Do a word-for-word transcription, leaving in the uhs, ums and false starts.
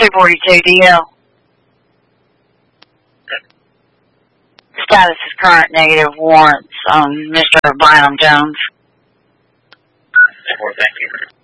two forty-two D L. Status is current negative warrants on Mister Bynum Jones. Thank you.